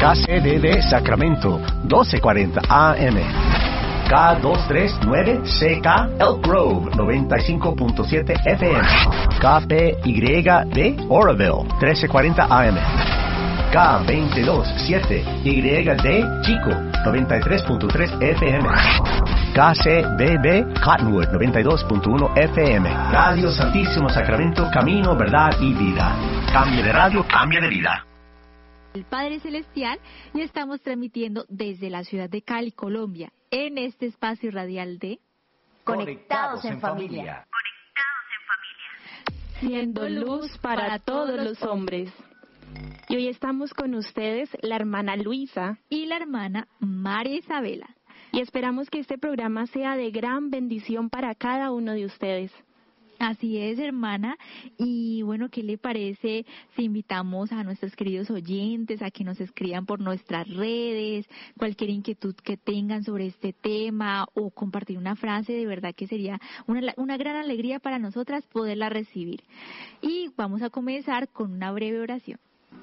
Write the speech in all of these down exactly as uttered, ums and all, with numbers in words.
K C B B Sacramento, doce cuarenta A M. K doscientos treinta y nueve C K Elk Grove, noventa y cinco punto siete F M. K P Y D Oroville, trece cuarenta A M. K veintidós siete Y D Chico, noventa y tres punto tres F M. K C B B Cottonwood, noventa y dos punto uno F M. Radio Santísimo Sacramento, camino, verdad y vida. Cambio de radio, cambio de vida. El Padre Celestial, y estamos transmitiendo desde la ciudad de Cali, Colombia, en este espacio radial de Conectados en Familia. Siendo luz para todos los hombres. Y hoy estamos con ustedes, la hermana Luisa y la hermana María Isabela. Y esperamos que este programa sea de gran bendición para cada uno de ustedes. Así es, hermana. Y bueno, ¿qué le parece si invitamos a nuestros queridos oyentes a que nos escriban por nuestras redes, cualquier inquietud que tengan sobre este tema o compartir una frase? De verdad que sería una, una gran alegría para nosotras poderla recibir. Y vamos a comenzar con una breve oración.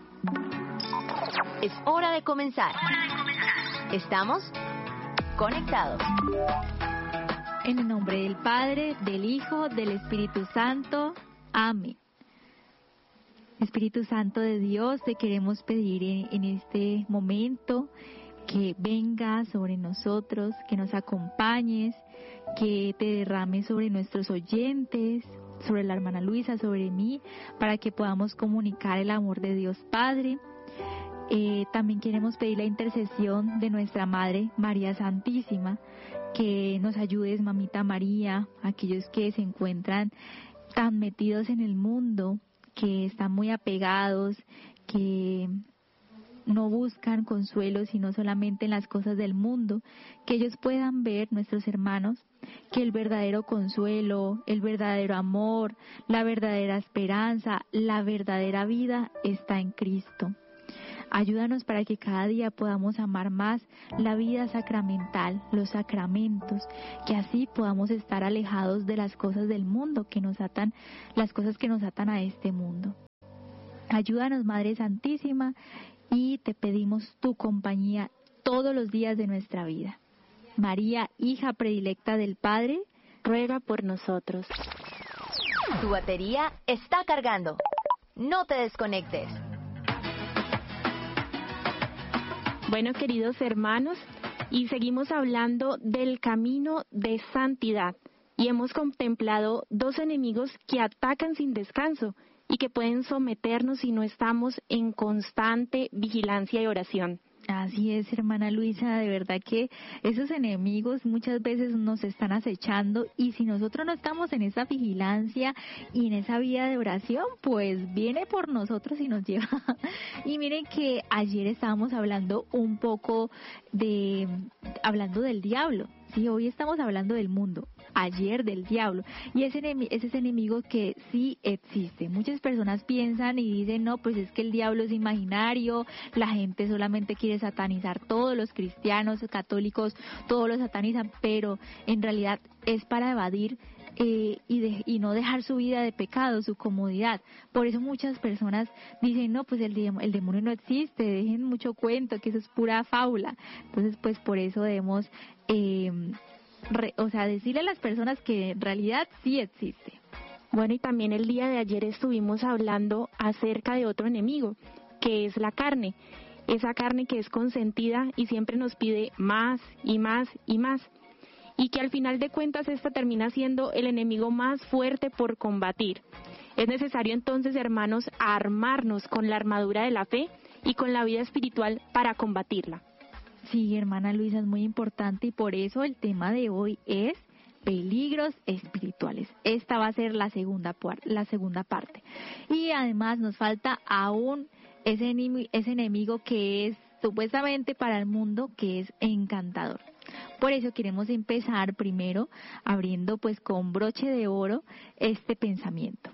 Es hora de comenzar. Estamos conectados. En el nombre del Padre, del Hijo, del Espíritu Santo. Amén. Espíritu Santo de Dios, te queremos pedir en, en este momento que vengas sobre nosotros, que nos acompañes, que te derrames sobre nuestros oyentes, sobre la hermana Luisa, sobre mí, para que podamos comunicar el amor de Dios Padre. Eh, también queremos pedir la intercesión de nuestra Madre María Santísima, que nos ayudes, Mamita María, aquellos que se encuentran tan metidos en el mundo, que están muy apegados, que no buscan consuelo sino solamente en las cosas del mundo, que ellos puedan ver, nuestros hermanos, que el verdadero consuelo, el verdadero amor, la verdadera esperanza, la verdadera vida está en Cristo. Ayúdanos para que cada día podamos amar más la vida sacramental, los sacramentos, que así podamos estar alejados de las cosas del mundo que nos atan, las cosas que nos atan a este mundo. Ayúdanos, Madre Santísima, y te pedimos tu compañía todos los días de nuestra vida. María, hija predilecta del Padre, ruega por nosotros. Tu batería está cargando. No te desconectes. Bueno, queridos hermanos, y seguimos hablando del camino de santidad. Y hemos contemplado dos enemigos que atacan sin descanso y que pueden someternos si no estamos en constante vigilancia y oración. Así es, hermana Luisa, de verdad que esos enemigos muchas veces nos están acechando, y si nosotros no estamos en esa vigilancia y en esa vida de oración, pues viene por nosotros y nos lleva. Y miren que ayer estábamos hablando un poco de, hablando del diablo. Sí, hoy estamos hablando del mundo, ayer del diablo, y ese enemigo, ese es enemigo que sí existe. Muchas personas piensan y dicen, no, pues es que el diablo es imaginario, la gente solamente quiere satanizar, todos los cristianos, católicos, todos lo satanizan, pero en realidad es para evadir Eh, y, de, y no dejar su vida de pecado, su comodidad. Por eso muchas personas dicen, no, pues el, el demonio no existe, dejen mucho cuento, que eso es pura fábula. Entonces, pues por eso debemos, eh, re, o sea, decirle a las personas que en realidad sí existe. Bueno, y también el día de ayer estuvimos hablando acerca de otro enemigo, que es la carne. Esa carne que es consentida y siempre nos pide más y más y más. Y que al final de cuentas esta termina siendo el enemigo más fuerte por combatir. Es necesario entonces, hermanos, armarnos con la armadura de la fe y con la vida espiritual para combatirla. Sí, hermana Luisa, es muy importante, y por eso el tema de hoy es peligros espirituales. Esta va a ser la segunda, la segunda parte. Y además nos falta aún ese enemigo, ese enemigo que es supuestamente para el mundo, que es encantador. Por eso queremos empezar primero abriendo pues con broche de oro este pensamiento.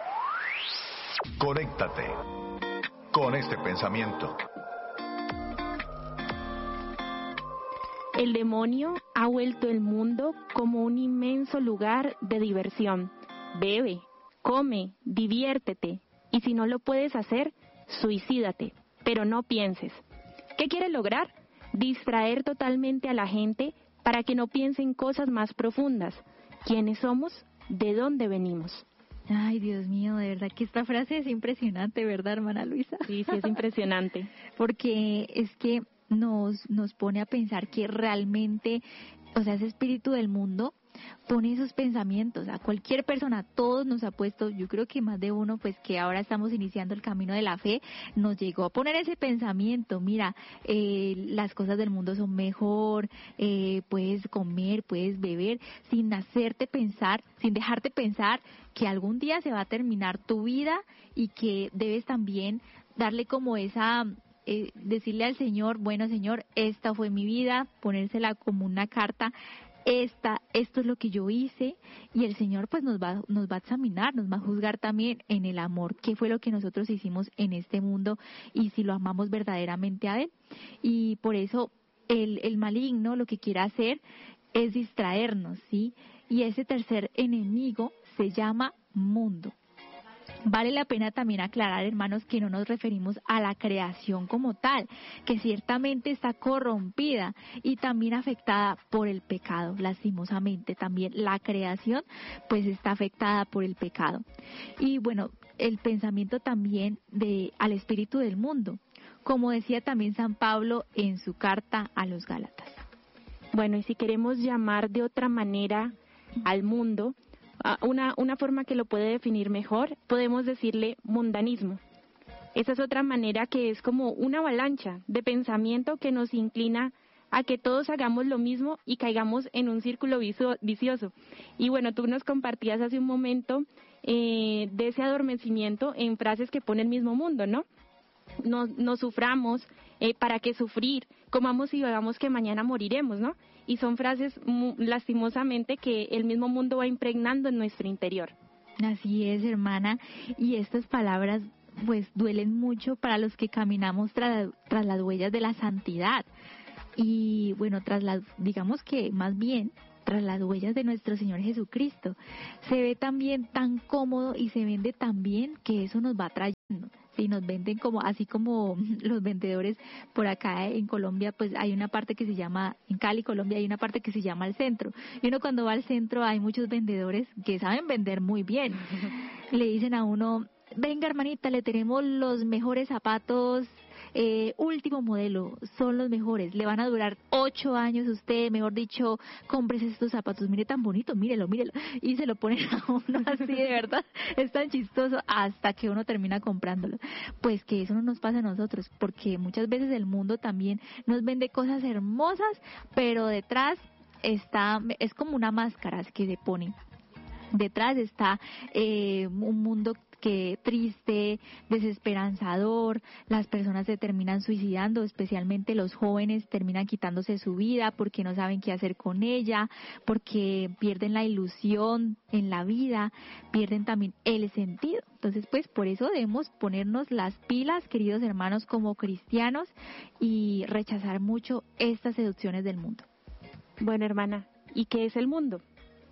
Conéctate con este pensamiento. El demonio ha vuelto el mundo como un inmenso lugar de diversión. Bebe, come, diviértete, y si no lo puedes hacer, suicídate, pero no pienses ¿Qué quiere lograr? Distraer totalmente a la gente para que no piensen cosas más profundas. ¿Quiénes somos? ¿De dónde venimos? Ay, Dios mío, de verdad que esta frase es impresionante, ¿verdad, hermana Luisa? Sí, sí, es impresionante. Porque es que nos, nos pone a pensar que realmente, o sea, ese espíritu del mundo pone esos pensamientos a cualquier persona, todos nos ha puesto, yo creo que más de uno, pues que ahora estamos iniciando el camino de la fe, nos llegó a poner ese pensamiento, mira, eh, las cosas del mundo son mejor, eh, puedes comer, puedes beber, sin hacerte pensar, sin dejarte pensar que algún día se va a terminar tu vida y que debes también darle como esa... Eh, decirle al Señor, bueno Señor, esta fue mi vida, ponérsela como una carta, esta, esto es lo que yo hice, y el Señor pues nos va, nos va a examinar, nos va a juzgar también en el amor, qué fue lo que nosotros hicimos en este mundo y si lo amamos verdaderamente a Él. Y por eso el, el maligno lo que quiere hacer es distraernos, ¿sí? Y ese tercer enemigo se llama mundo. Vale la pena también aclarar, hermanos, que no nos referimos a la creación como tal, que ciertamente está corrompida y también afectada por el pecado, lastimosamente. También la creación pues está afectada por el pecado. Y bueno, el pensamiento también de al espíritu del mundo, como decía también San Pablo en su carta a los Gálatas. Bueno, y si queremos llamar de otra manera al mundo, Una, una forma que lo puede definir mejor, podemos decirle mundanismo. Esa es otra manera que es como una avalancha de pensamiento que nos inclina a que todos hagamos lo mismo y caigamos en un círculo vicioso. Y bueno, tú nos compartías hace un momento eh, de ese adormecimiento en frases que pone el mismo mundo, ¿no? No, no suframos, eh, ¿para qué sufrir? Comamos y bebamos que mañana moriremos, ¿no? Y son frases mu- lastimosamente que el mismo mundo va impregnando en nuestro interior. Así es, hermana, y estas palabras pues duelen mucho para los que caminamos tras, tras las huellas de la santidad. Y bueno, tras las, digamos que más bien tras las huellas de nuestro Señor Jesucristo. Se ve también tan cómodo y se vende tan bien que eso nos va trayendo. Sí, nos venden como, así como los vendedores por acá en Colombia, pues hay una parte que se llama, en Cali, Colombia, hay una parte que se llama el centro. Y uno cuando va al centro hay muchos vendedores que saben vender muy bien. Le dicen a uno, venga hermanita, le tenemos los mejores zapatos, eh, último modelo, son los mejores, le van a durar ocho años usted, mejor dicho, cómprese estos zapatos, mire tan bonito, mírelo, mírelo, y se lo ponen a uno así, de verdad, es tan chistoso hasta que uno termina comprándolo. Pues que eso no nos pasa a nosotros, porque muchas veces el mundo también nos vende cosas hermosas, pero detrás está, es como una máscara que se pone. Detrás está eh, un mundo que triste, desesperanzador, las personas se terminan suicidando, especialmente los jóvenes terminan quitándose su vida porque no saben qué hacer con ella, porque pierden la ilusión en la vida, pierden también el sentido. Entonces, pues por eso debemos ponernos las pilas, queridos hermanos, como cristianos y rechazar mucho estas seducciones del mundo. Bueno, hermana, ¿y qué es el mundo?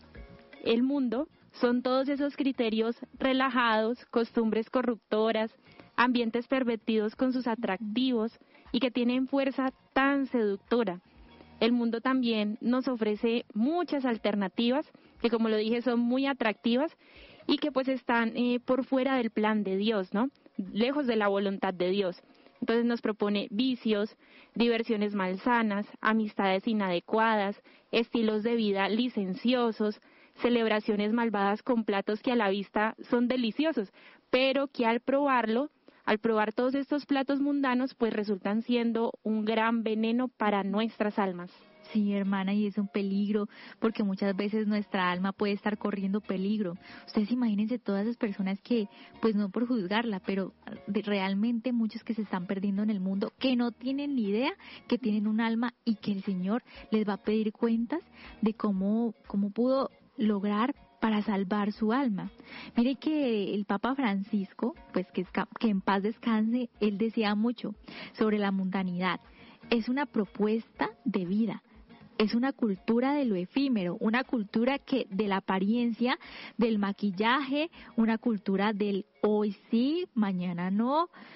El mundo son todos esos criterios relajados, costumbres corruptoras, ambientes pervertidos con sus atractivos y que tienen fuerza tan seductora. El mundo también nos ofrece muchas alternativas que, como lo dije, son muy atractivas y que pues están eh, por fuera del plan de Dios, ¿no? Lejos de la voluntad de Dios. Entonces nos propone vicios, diversiones malsanas, amistades inadecuadas, estilos de vida licenciosos, celebraciones malvadas con platos que a la vista son deliciosos, pero que al probarlo, al probar todos estos platos mundanos, pues resultan siendo un gran veneno para nuestras almas. Sí, hermana, y es un peligro, porque muchas veces nuestra alma puede estar corriendo peligro. Ustedes imagínense todas esas personas que, pues no por juzgarla, pero de, realmente muchos que se están perdiendo en el mundo, que no tienen ni idea que tienen un alma y que el Señor les va a pedir cuentas de cómo, cómo pudo lograr para salvar su alma. Mire que el Papa Francisco, pues que, que en paz descanse, él decía mucho sobre la mundanidad. Es una propuesta de vida. Es una cultura de lo efímero, una cultura que de la apariencia, del maquillaje, una cultura del hoy sí, mañana no,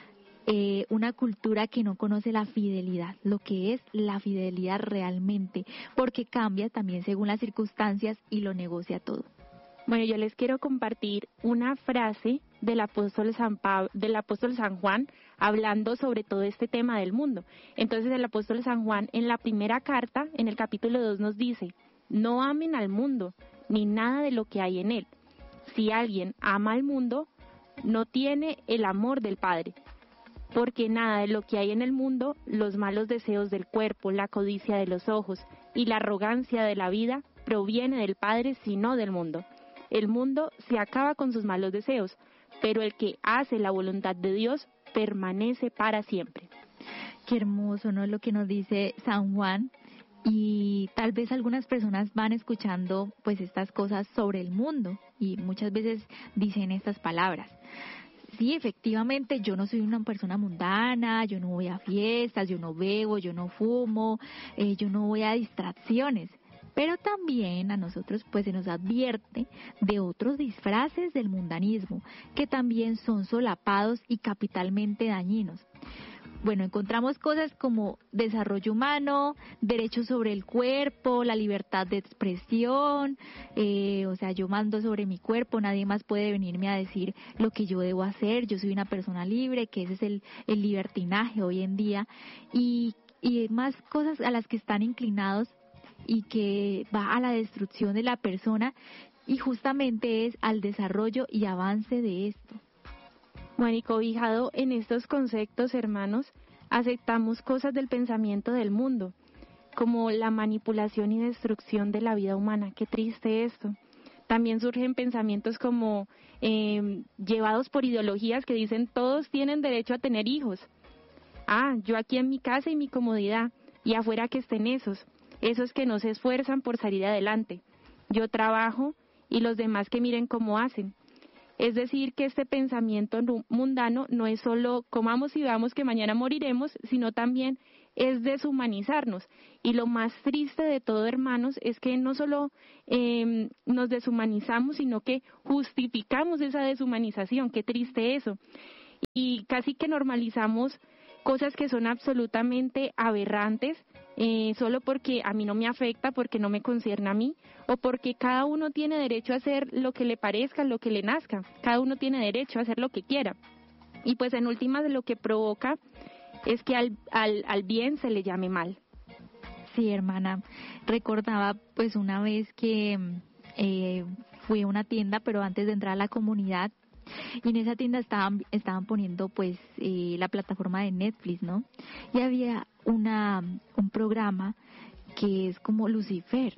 eh, una cultura que no conoce la fidelidad, lo que es la fidelidad realmente, porque cambia también según las circunstancias y lo negocia todo. Bueno, yo les quiero compartir una frase del apóstol San Pablo, del apóstol San Juan, hablando sobre todo este tema del mundo. Entonces el apóstol San Juan en la primera carta, en el capítulo dos, nos dice: no amen al mundo, ni nada de lo que hay en él. Si alguien ama al mundo, no tiene el amor del Padre, porque nada de lo que hay en el mundo, los malos deseos del cuerpo, la codicia de los ojos y la arrogancia de la vida, proviene del Padre, sino del mundo. El mundo se acaba con sus malos deseos, pero el que hace la voluntad de Dios permanece para siempre. Qué hermoso, ¿no? Lo que nos dice San Juan. Y tal vez algunas personas van escuchando pues estas cosas sobre el mundo y muchas veces dicen estas palabras. Sí, efectivamente, yo no soy una persona mundana, yo no voy a fiestas, yo no bebo, yo no fumo, eh, yo no voy a distracciones. Pero también a nosotros pues se nos advierte de otros disfraces del mundanismo que también son solapados y capitalmente dañinos. Bueno, encontramos cosas como desarrollo humano, derechos sobre el cuerpo, la libertad de expresión, eh, o sea, yo mando sobre mi cuerpo, nadie más puede venirme a decir lo que yo debo hacer, yo soy una persona libre, que ese es el, el libertinaje hoy en día, y, y más cosas a las que están inclinados y que va a la destrucción de la persona y justamente es al desarrollo y avance de esto. Bueno, y cobijado en estos conceptos, hermanos, aceptamos cosas del pensamiento del mundo, como la manipulación y destrucción de la vida humana. Qué triste esto. También surgen pensamientos como eh, llevados por ideologías que dicen todos tienen derecho a tener hijos. Ah, yo aquí en mi casa y mi comodidad, y afuera que estén esos, esos que no se esfuerzan por salir adelante. Yo trabajo y los demás que miren cómo hacen. Es decir, que este pensamiento mundano no es solo comamos y veamos que mañana moriremos, sino también es deshumanizarnos. Y lo más triste de todo, hermanos, es que no solo eh, nos deshumanizamos, sino que justificamos esa deshumanización. Qué triste eso. Y casi que normalizamos cosas que son absolutamente aberrantes, eh, solo porque a mí no me afecta, porque no me concierne a mí, o porque cada uno tiene derecho a hacer lo que le parezca, lo que le nazca, cada uno tiene derecho a hacer lo que quiera. Y pues en últimas lo que provoca es que al, al, al bien se le llame mal. Sí, hermana, recordaba pues una vez que eh, fui a una tienda, pero antes de entrar a la comunidad, y en esa tienda estaban estaban poniendo pues eh, la plataforma de Netflix, ¿no? Y había una un programa que es como Lucifer.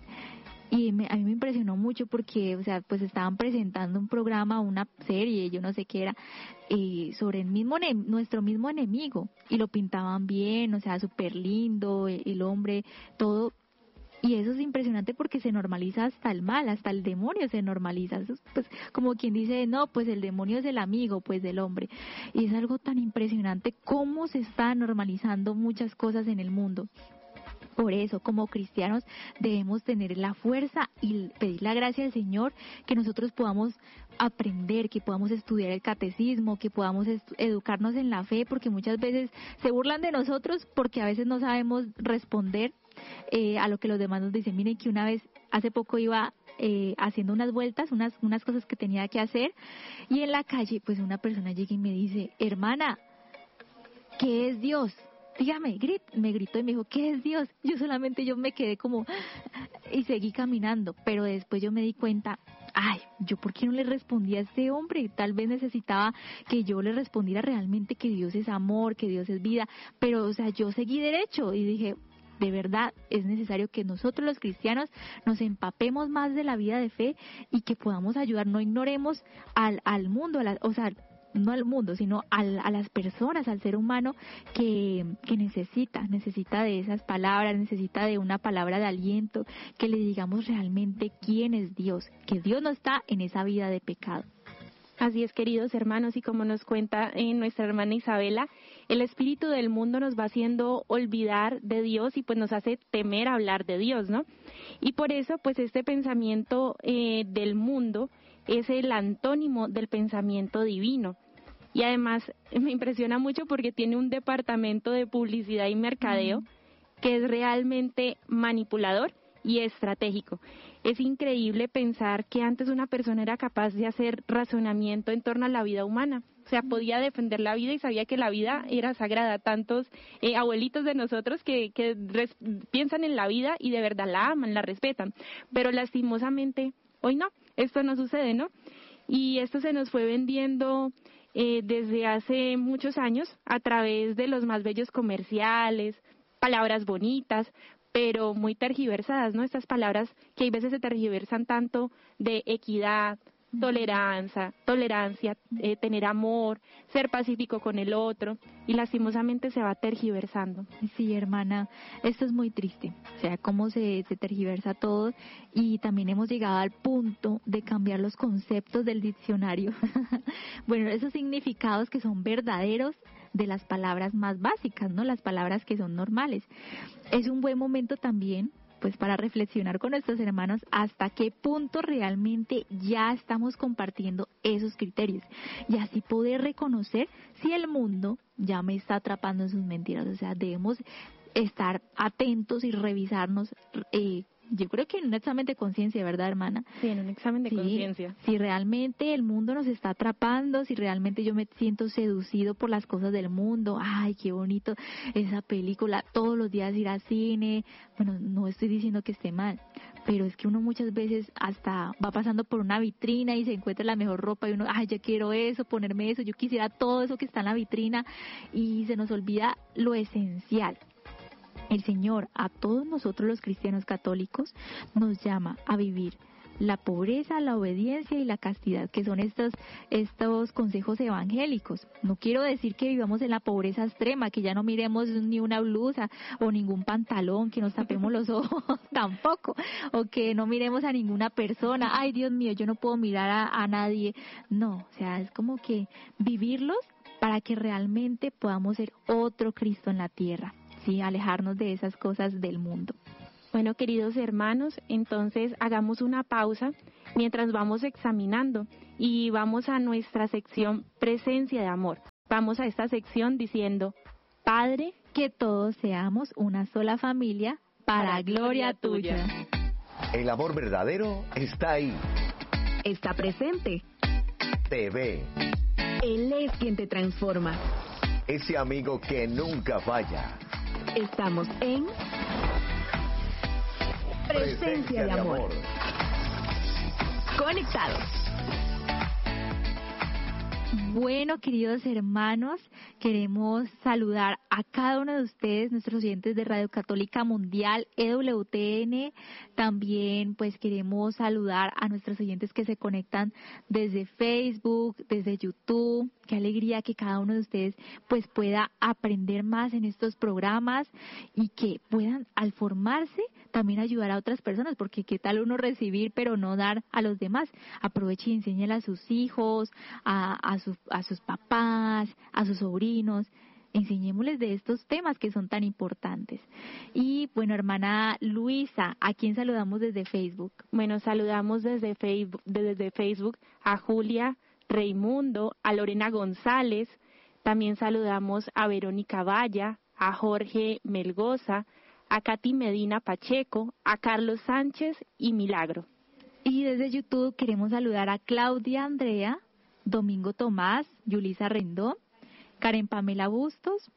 Y me, a mí me impresionó mucho porque, o sea, pues estaban presentando un programa, una serie, yo no sé qué era, eh, sobre el mismo nuestro mismo enemigo, y lo pintaban bien, o sea, súper lindo, el, el hombre, todo. Y eso es impresionante porque se normaliza hasta el mal, hasta el demonio se normaliza. Eso es, pues, como quien dice, no, pues el demonio es el amigo, pues, del hombre. Y es algo tan impresionante cómo se están normalizando muchas cosas en el mundo. Por eso, como cristianos, debemos tener la fuerza y pedir la gracia al Señor, que nosotros podamos aprender, que podamos estudiar el catecismo, que podamos educarnos en la fe, porque muchas veces se burlan de nosotros porque a veces no sabemos responder eh, a lo que los demás nos dicen. Miren que una vez, hace poco iba eh, haciendo unas vueltas, unas, unas cosas que tenía que hacer, y en la calle, pues una persona llega y me dice, hermana, ¿qué es Dios? Dígame, grit, me gritó y me dijo, ¿qué es Dios? Yo solamente yo me quedé como y seguí caminando, pero después yo me di cuenta, ay, yo por qué no le respondí a este hombre, tal vez necesitaba que yo le respondiera realmente que Dios es amor, que Dios es vida, pero o sea, yo seguí derecho y dije, de verdad es necesario que nosotros los cristianos nos empapemos más de la vida de fe y que podamos ayudar, no ignoremos al, al mundo, a la, o sea, no al mundo, sino al, a las personas, al ser humano que, que necesita, necesita de esas palabras, necesita de una palabra de aliento, que le digamos realmente quién es Dios, que Dios no está en esa vida de pecado. Así es, queridos hermanos, y como nos cuenta eh, nuestra hermana Isabela, el espíritu del mundo nos va haciendo olvidar de Dios y pues nos hace temer hablar de Dios, ¿no? Y por eso, pues este pensamiento eh, del mundo es el antónimo del pensamiento divino. y además me impresiona mucho porque tiene un departamento de publicidad y mercadeo mm. que es realmente manipulador y estratégico. Es increíble pensar que antes una persona era capaz de hacer razonamiento en torno a la vida humana. O sea, podía defender la vida y sabía que la vida era sagrada. Tantos eh, abuelitos de nosotros que, que res, piensan en la vida y de verdad la aman, la respetan. Pero lastimosamente, hoy no, esto no sucede, ¿no? Y esto se nos fue vendiendo eh, desde hace muchos años a través de los más bellos comerciales, palabras bonitas, pero muy tergiversadas, ¿no? Estas palabras que hay veces se tergiversan tanto de equidad, tolerancia, tolerancia, eh, tener amor, ser pacífico con el otro, y lastimosamente se va tergiversando. Sí, hermana, esto es muy triste, o sea, cómo se, se tergiversa todo, y también hemos llegado al punto de cambiar los conceptos del diccionario. Bueno, esos significados que son verdaderos de las palabras más básicas, ¿no? Las palabras que son normales. Es un buen momento también, pues, para reflexionar con nuestros hermanos hasta qué punto realmente ya estamos compartiendo esos criterios y así poder reconocer si el mundo ya me está atrapando en sus mentiras. O sea, debemos estar atentos y revisarnos, eh, yo creo que en un examen de conciencia, ¿verdad, hermana? Sí, en un examen de sí, conciencia. Si realmente el mundo nos está atrapando, si realmente yo me siento seducido por las cosas del mundo, ay, qué bonito esa película, todos los días ir al cine. Bueno, no estoy diciendo que esté mal, pero es que uno muchas veces hasta va pasando por una vitrina y se encuentra la mejor ropa y uno, ay, yo quiero eso, ponerme eso, yo quisiera todo eso que está en la vitrina, y se nos olvida lo esencial. El Señor, a todos nosotros los cristianos católicos, nos llama a vivir la pobreza, la obediencia y la castidad, que son estos estos consejos evangélicos. No quiero decir que vivamos en la pobreza extrema, que ya no miremos ni una blusa o ningún pantalón, que nos tapemos los ojos tampoco, o que no miremos a ninguna persona, ay, Dios mío, yo no puedo mirar a, a nadie. No, o sea, es como que vivirlos para que realmente podamos ser otro Cristo en la tierra. Sí, alejarnos de esas cosas del mundo. Bueno, queridos hermanos, entonces hagamos una pausa mientras vamos examinando y vamos a nuestra sección Presencia de Amor. Vamos a esta sección diciendo: Padre, que todos seamos una sola familia para, para gloria tuya. El amor verdadero está ahí. Está presente. Te ve. Él es quien te transforma. Ese amigo que nunca falla. Estamos en Presencia, Presencia de, amor. de amor. Conectados. Bueno, queridos hermanos, queremos saludar a cada uno de ustedes, nuestros oyentes de Radio Católica Mundial, E W T N. También, pues, queremos saludar a nuestros oyentes que se conectan desde Facebook, desde YouTube. Qué alegría que cada uno de ustedes, pues, pueda aprender más en estos programas y que puedan, al formarse, también ayudar a otras personas, porque qué tal uno recibir pero no dar a los demás. Aproveche y enséñele a sus hijos, a, a, sus, a sus papás, a sus sobrinos. Enseñémosles de estos temas que son tan importantes. Y bueno, hermana Luisa, ¿a quién saludamos desde Facebook? Bueno, saludamos desde Facebook, desde Facebook a Julia Reimundo, a Lorena González, también saludamos a Verónica Valla, a Jorge Melgoza, a Katy Medina Pacheco, a Carlos Sánchez y Milagro. Y desde YouTube queremos saludar a Claudia Andrea, Domingo Tomás, Yulisa Rendón, Karen Pamela Bustos,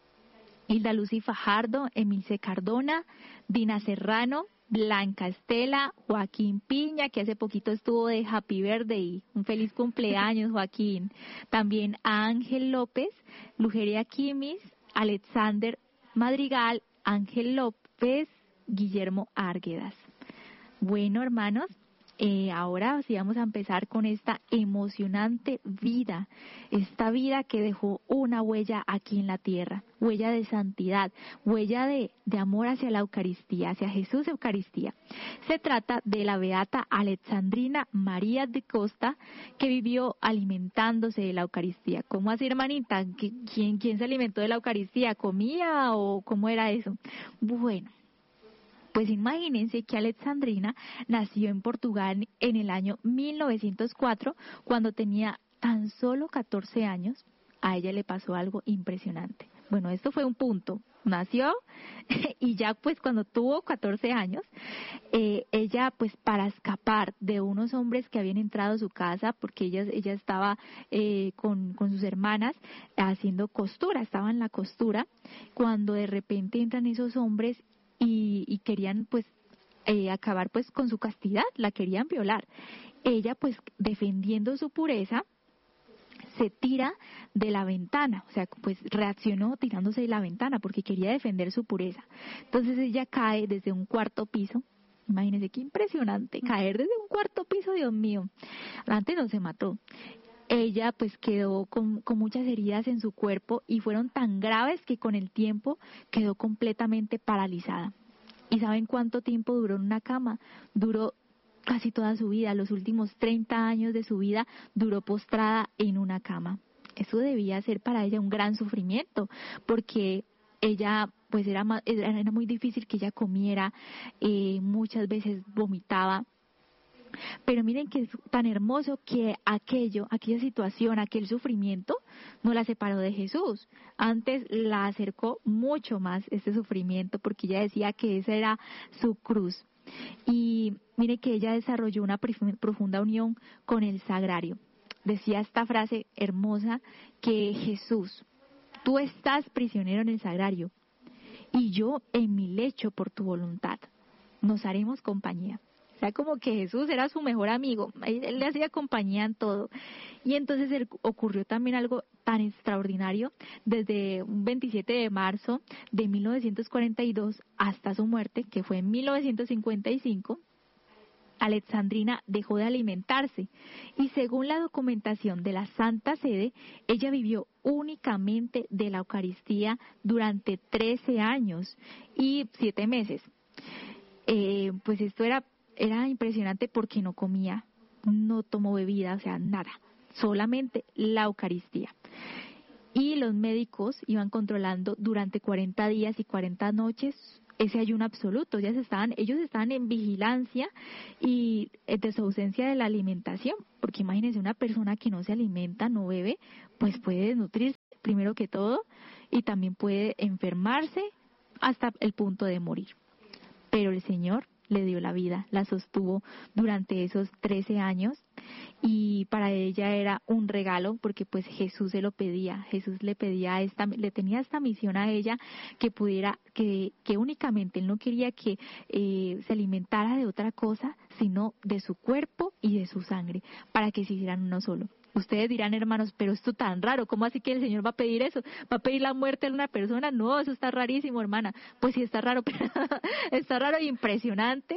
Hilda Lucy Fajardo, Emilce Cardona, Dina Serrano, Blanca Estela, Joaquín Piña, que hace poquito estuvo de Happy Birthday, un feliz cumpleaños, Joaquín. También a Ángel López, Lugeria Quimis, Alexander Madrigal, Ángel López, Guillermo Arguedas. Bueno, hermanos, eh, ahora sí vamos a empezar con esta emocionante vida, esta vida que dejó una huella aquí en la tierra, huella de santidad, huella de, de amor hacia la Eucaristía, hacia Jesús Eucaristía. Se trata de la beata Alexandrina María de Costa, que vivió alimentándose de la Eucaristía. ¿Cómo así, hermanita? ¿Quién, quién se alimentó de la Eucaristía? ¿Comía o cómo era eso? Bueno, pues imagínense que Alexandrina nació en Portugal en el año mil novecientos cuatro, cuando tenía tan solo catorce años. a ella le pasó algo impresionante. Bueno, esto fue un punto. Nació y ya pues cuando tuvo catorce años, eh, ella pues para escapar de unos hombres que habían entrado a su casa, porque ella, ella estaba eh, con, con sus hermanas haciendo costura, estaba en la costura, cuando de repente entran esos hombres y, y querían pues eh, acabar pues con su castidad, la querían violar. Ella pues defendiendo su pureza, se tira de la ventana, o sea, pues reaccionó tirándose de la ventana porque quería defender su pureza. Entonces ella cae desde un cuarto piso, imagínense qué impresionante, caer desde un cuarto piso, Dios mío. Antes no se mató. Ella pues quedó con, con muchas heridas en su cuerpo y fueron tan graves que con el tiempo quedó completamente paralizada. ¿Y saben cuánto tiempo duró en una cama? Duró casi toda su vida, los últimos treinta años de su vida duró postrada en una cama. Eso debía ser para ella un gran sufrimiento, porque ella pues era, era muy difícil que ella comiera, eh, muchas veces vomitaba. Pero miren que es tan hermoso que aquello, aquella situación, aquel sufrimiento no la separó de Jesús. Antes la acercó mucho más este sufrimiento, porque ella decía que esa era su cruz. Y mire que ella desarrolló una profunda unión con el sagrario. Decía esta frase hermosa que Jesús, tú estás prisionero en el sagrario y yo en mi lecho por tu voluntad. Nos haremos compañía. O sea, como que Jesús era su mejor amigo, él le hacía compañía en todo. Y entonces ocurrió también algo tan extraordinario. Desde un veintisiete de marzo de mil novecientos cuarenta y dos hasta su muerte, que fue en mil novecientos cincuenta y cinco, Alexandrina dejó de alimentarse y según la documentación de la Santa Sede, ella vivió únicamente de la Eucaristía durante trece años y siete meses. Eh, pues esto era Era impresionante porque no comía, no tomó bebida, o sea, nada, solamente la Eucaristía. Y los médicos iban controlando durante cuarenta días y cuarenta noches ese ayuno absoluto. Ellos estaban, ellos estaban en vigilancia y de su ausencia de la alimentación, porque imagínense, una persona que no se alimenta, no bebe, pues puede desnutrirse primero que todo y también puede enfermarse hasta el punto de morir. Pero el Señor le dio la vida, la sostuvo durante esos trece años y para ella era un regalo porque pues Jesús se lo pedía, Jesús le pedía esta, le tenía esta misión a ella que pudiera, que, que únicamente él no quería que eh, se alimentara de otra cosa, sino de su cuerpo y de su sangre, para que se hicieran uno solo. Ustedes dirán, hermanos, pero esto tan raro, ¿cómo así que el Señor va a pedir eso? ¿Va a pedir la muerte de una persona? No, eso está rarísimo, hermana. Pues sí, está raro, pero está raro y impresionante,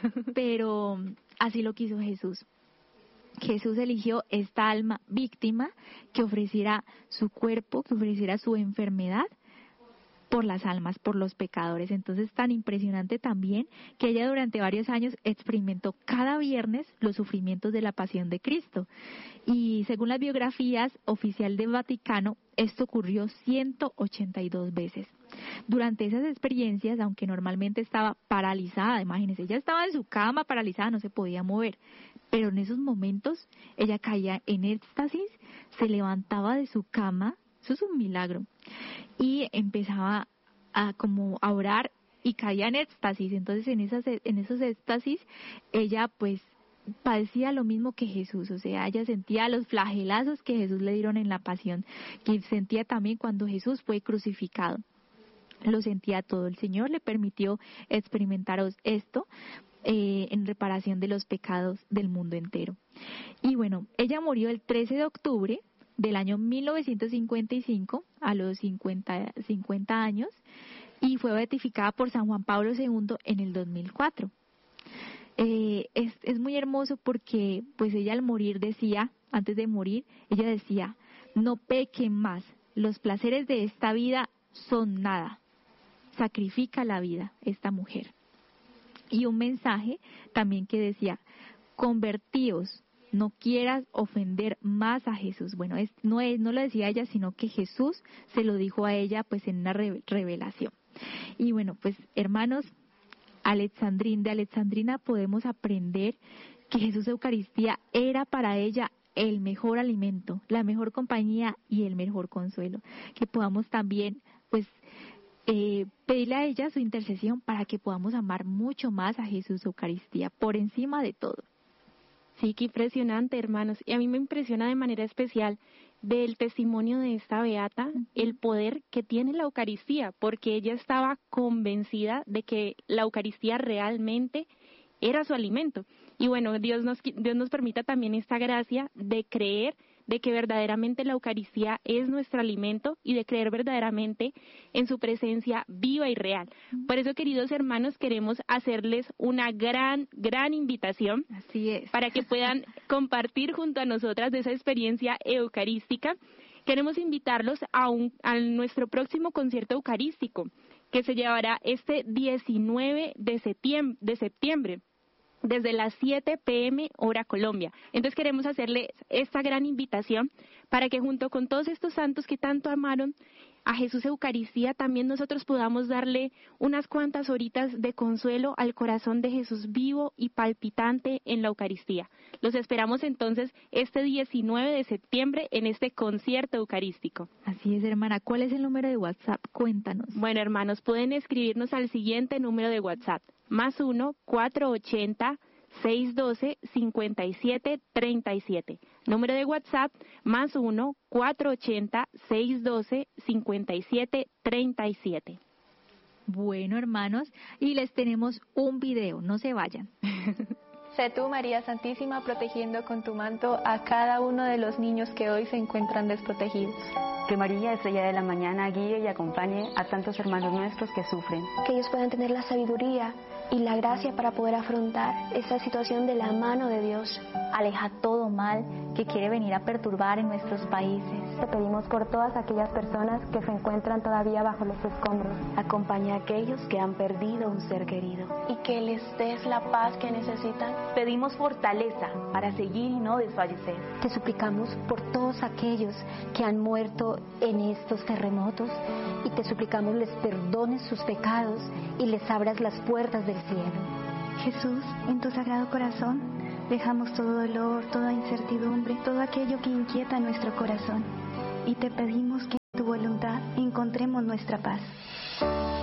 pero así lo quiso Jesús. Jesús eligió esta alma víctima que ofreciera su cuerpo, que ofreciera su enfermedad por las almas, por los pecadores. Entonces, tan impresionante también que ella durante varios años experimentó cada viernes los sufrimientos de la pasión de Cristo. Y según las biografías oficial del Vaticano, esto ocurrió ciento ochenta y dos veces. Durante esas experiencias, aunque normalmente estaba paralizada, imagínense, ella estaba en su cama paralizada, no se podía mover, pero en esos momentos ella caía en éxtasis, se levantaba de su cama, eso es un milagro, y empezaba a como a orar y caía en éxtasis. Entonces en esas en esos éxtasis ella pues padecía lo mismo que Jesús, o sea, ella sentía los flagelazos que Jesús le dieron en la pasión, que sentía también cuando Jesús fue crucificado. Lo sentía todo. El Señor le permitió experimentar esto eh, en reparación de los pecados del mundo entero. Y bueno, ella murió el trece de octubre del año mil novecientos cincuenta y cinco a los cincuenta, cincuenta años y fue beatificada por San Juan Pablo segundo en el dos mil cuatro. Eh, es, es muy hermoso porque pues ella al morir decía, antes de morir, ella decía, no pequen más, los placeres de esta vida son nada, sacrifica la vida esta mujer. Y un mensaje también que decía, convertíos, no quieras ofender más a Jesús. Bueno, es, no, es, no lo decía ella, sino que Jesús se lo dijo a ella pues en una re, revelación. Y bueno, pues hermanos, Alexandrín, de Alexandrina podemos aprender que Jesús Eucaristía era para ella el mejor alimento, la mejor compañía y el mejor consuelo. Que podamos también, pues, eh, pedirle a ella su intercesión para que podamos amar mucho más a Jesús Eucaristía, por encima de todo. Sí, qué impresionante, hermanos. Y a mí me impresiona de manera especial del testimonio de esta beata el poder que tiene la Eucaristía, porque ella estaba convencida de que la Eucaristía realmente era su alimento. Y bueno, Dios nos, Dios nos permita también esta gracia de creer de que verdaderamente la Eucaristía es nuestro alimento y de creer verdaderamente en su presencia viva y real. Por eso, queridos hermanos, queremos hacerles una gran, gran invitación. Así es. Para que puedan compartir junto a nosotras de esa experiencia eucarística. Queremos invitarlos a, un, a nuestro próximo concierto eucarístico, que se llevará este diecinueve de septiembre, de septiembre. Desde las siete pe eme hora Colombia. Entonces queremos hacerle esta gran invitación para que junto con todos estos santos que tanto amaron a Jesús Eucaristía, también nosotros podamos darle unas cuantas horitas de consuelo al corazón de Jesús vivo y palpitante en la Eucaristía. Los esperamos entonces este diecinueve de septiembre en este concierto eucarístico. Así es, hermana. ¿Cuál es el número de WhatsApp? Cuéntanos. Bueno, hermanos, pueden escribirnos al siguiente número de WhatsApp. Más uno, cuatro ochenta, seiscientos doce, cincuenta y siete, treinta y siete. Número de WhatsApp, más uno, cuatro ochenta, seiscientos doce, cincuenta y siete, treinta y siete. Bueno, hermanos, y les tenemos un video, no se vayan. Sé tú, María Santísima, protegiendo con tu manto a cada uno de los niños que hoy se encuentran desprotegidos. Que María, estrella de la mañana, guíe y acompañe a tantos hermanos nuestros que sufren. Que ellos puedan tener la sabiduría y la gracia para poder afrontar esta situación de la mano de Dios. Aleja todo mal que quiere venir a perturbar en nuestros países. Te pedimos por todas aquellas personas que se encuentran todavía bajo los escombros. Acompaña a aquellos que han perdido un ser querido. Y que les des la paz que necesitan. Pedimos fortaleza para seguir y no desfallecer. Te suplicamos por todos aquellos que han muerto en estos terremotos y te suplicamos les perdones sus pecados y les abras las puertas del cielo. Jesús, en tu sagrado corazón dejamos todo dolor, toda incertidumbre, todo aquello que inquieta nuestro corazón y te pedimos que en tu voluntad encontremos nuestra paz.